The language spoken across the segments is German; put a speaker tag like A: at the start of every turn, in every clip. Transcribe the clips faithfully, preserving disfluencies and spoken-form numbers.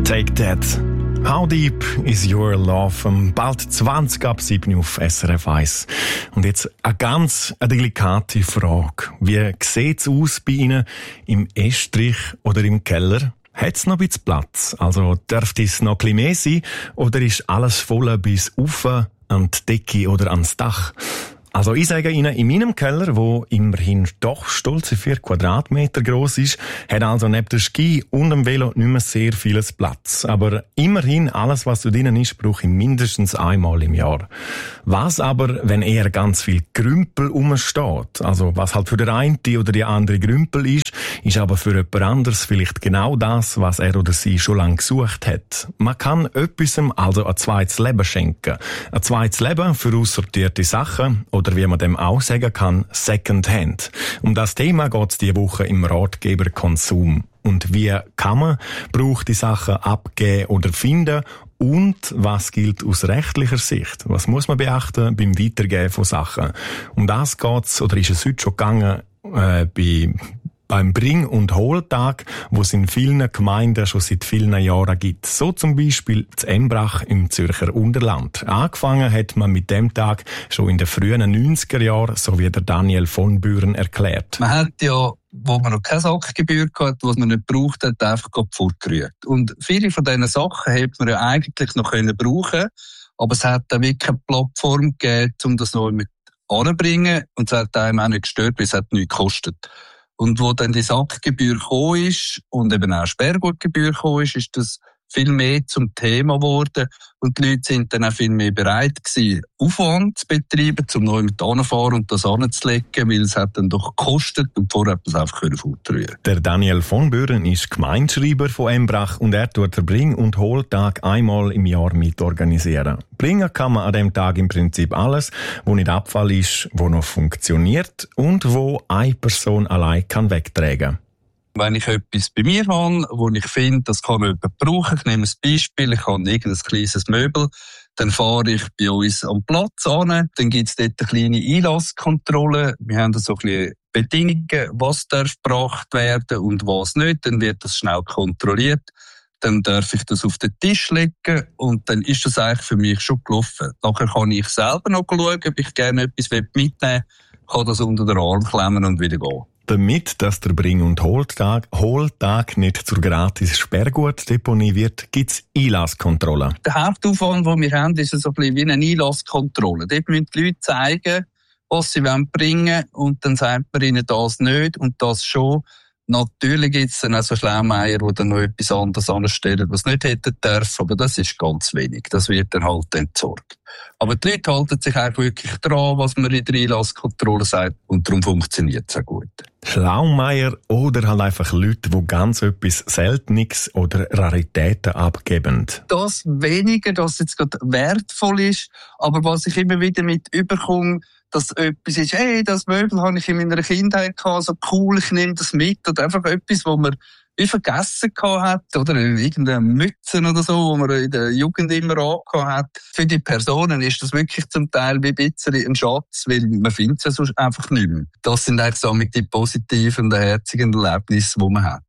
A: Take That. How deep is your love? Um bald zwanzig ab sieben auf S R F eins. Und jetzt eine ganz eine delikate Frage. Wie sieht's aus bei Ihnen im Estrich oder im Keller? Hat's noch ein bisschen Platz? Also dürfte es noch ein bisschen mehr sein? Oder ist alles voll bis auf an die Decke oder ans Dach? Also ich sage Ihnen, in meinem Keller, wo immerhin doch stolze vier Quadratmeter groß ist, hat also neben der Ski und dem Velo nicht mehr sehr vieles Platz. Aber immerhin, alles, was da drinnen ist, brauche ich mindestens einmal im Jahr. Was aber, wenn eher ganz viel Grümpel rumsteht, also was halt für den einen oder die andere Grümpel ist, ist aber für jemand anderes vielleicht genau das, was er oder sie schon lange gesucht hat. Man kann etwasem also ein zweites Leben schenken. Ein zweites Leben für aussortierte Sachen, oder wie man dem auch sagen kann, Secondhand. Um das Thema geht es diese Woche im Ratgeber Konsum. Und wie kann man gebrauchte Sachen abgeben oder finden? Und was gilt aus rechtlicher Sicht? Was muss man beachten beim Weitergeben von Sachen? Um das geht's, oder ist es heute schon gegangen, äh, bei beim Bring- und Hohltag, wo es in vielen Gemeinden schon seit vielen Jahren gibt. So zum Beispiel zu Embrach im Zürcher Unterland. Angefangen hat man mit dem Tag schon in den frühen neunziger Jahren, so wie der Daniel von Büren erklärt.
B: Man hat ja, wo man noch keine Sackgebühr hatte, was man nicht gebraucht hat, einfach fortgerührt. Und viele von diesen Sachen hätte man ja eigentlich noch können brauchen, aber es hat dann wirklich eine Plattform gegeben, um das noch mit anzubringen. Und es hat einem auch nicht gestört, weil es hat nichts gekostet. Und wo dann die Sackgebühr gekommen ist und eben auch Sperrgutgebühr gekommen ist, ist das viel mehr zum Thema geworden. Und die Leute sind dann auch viel mehr bereit gewesen, Aufwand zu betreiben, um neu mit anzufahren und das anzulegen, weil es hat dann doch gekostet und vorher hat man es einfach fortrühren.
A: Der Daniel von Büren ist Gemeindeschreiber von Embrach und er tut den Bring- und Hohltag einmal im Jahr mit organisieren. Bringen kann man an dem Tag im Prinzip alles, wo nicht Abfall ist, wo noch funktioniert und wo eine Person allein kann wegtragen.
B: Wenn ich etwas bei mir habe, wo ich finde, das kann jemand brauchen, ich nehme ein Beispiel, ich habe irgendein kleines Möbel, dann fahre ich bei uns am Platz an, dann gibt es dort eine kleine Einlasskontrolle, wir haben da so ein bisschen Bedingungen, was darf gebracht werden und was nicht, dann wird das schnell kontrolliert, dann darf ich das auf den Tisch legen und dann ist das eigentlich für mich schon gelaufen. Nachher kann ich selber noch schauen, ob ich gerne etwas mitnehmen will, kann das unter den Arm klemmen und wieder gehen.
A: Damit, dass der Bring- und Hohltag, Hohltag nicht zur gratis Sperrgutdeponie wird, gibt's Einlasskontrollen.
B: Der Hauptaufwand, den wir haben, ist so ein bisschen wie eine Einlasskontrolle. Dort müssen die Leute zeigen, was sie bringen wollen und dann sagt man ihnen das nicht und das schon. Natürlich gibt es dann auch so Schlaumeier, die dann noch etwas anderes anstellen, was nicht hätten dürfen, aber das ist ganz wenig. Das wird dann halt entsorgt. Aber die Leute halten sich auch wirklich dran, was man in der Einlasskontrolle sagt, und darum funktioniert es auch gut.
A: Schlaumeier oder halt einfach Leute, die ganz etwas Seltenes oder Raritäten abgeben.
B: Das weniger, dass jetzt gerade wertvoll ist, aber was ich immer wieder mit überkomme, dass etwas ist, hey, das Möbel habe ich in meiner Kindheit gehabt, so cool, ich nehme das mit, oder einfach etwas, wo man wie vergessen gehabt hat, oder irgendeine Mütze oder so, wo man in der Jugend immer angehabt hat. Für die Personen ist das wirklich zum Teil wie ein bisschen ein Schatz, weil man findet es ja sonst einfach nicht mehr. Das sind eigentlich so die positiven und herzigen Erlebnisse, die man hat.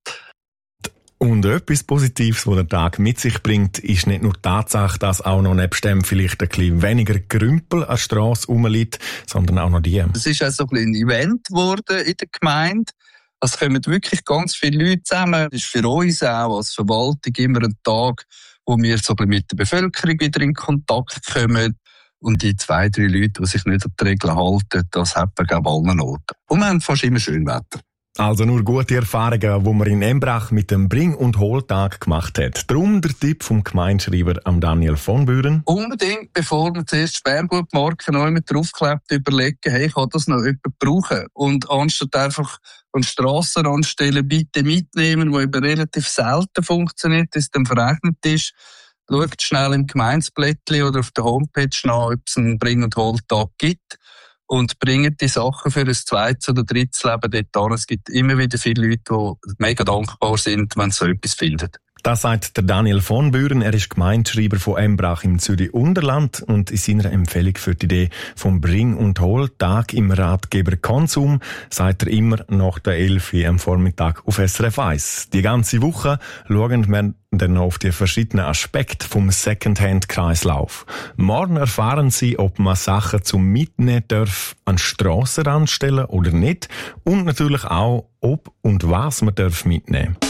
A: Und etwas Positives, was der Tag mit sich bringt, ist nicht nur die Tatsache, dass auch noch nebst dem vielleicht ein bisschen weniger Grümpel an der Strasse rumliegt, sondern auch noch die.
B: Es ist auch so ein bisschen ein Event geworden in der Gemeinde. Es kommen wirklich ganz viele Leute zusammen. Es ist für uns auch als Verwaltung immer ein Tag, wo wir so ein bisschen mit der Bevölkerung wieder in Kontakt kommen. Und die zwei, drei Leute, die sich nicht an die Regeln halten, das hat man an allen Orten. Und wir haben fast immer schön Wetter.
A: Also nur gute Erfahrungen, die man in Embrach mit dem Bring- und Hohltag gemacht hat. Darum der Tipp vom Gemeindeschreiber am Daniel von Büren.
B: Unbedingt, bevor man zuerst Sperrgutmarken neu mit draufklebt, überlegen, hey, kann das noch jemand brauchen? Und anstatt einfach an Strassen anstellen, bitte mitnehmen, wo eben relativ selten funktioniert, dass es dann verrechnet ist. Schaut schnell im Gemeindeblättchen oder auf der Homepage nach, ob es einen Bring- und Hohltag gibt. Und bringen die Sachen für ein zweites oder drittes Leben dort an. Es gibt immer wieder viele Leute, die mega dankbar sind, wenn sie so etwas finden.
A: Das sagt der Daniel von Büren. Er ist Gemeindeschreiber von Embrach im Zürich Unterland und in seiner Empfehlung für die Idee vom Bring- und Hohltag im Ratgeber Konsum sagt er immer nach der elf Uhr am Vormittag auf S R F eins. Die ganze Woche schauen wir dann noch auf die verschiedenen Aspekte vom Secondhand-Kreislauf. Morgen erfahren Sie, ob man Sachen zum Mitnehmen darf an den Strassenrand stellen oder nicht und natürlich auch, ob und was man darf mitnehmen.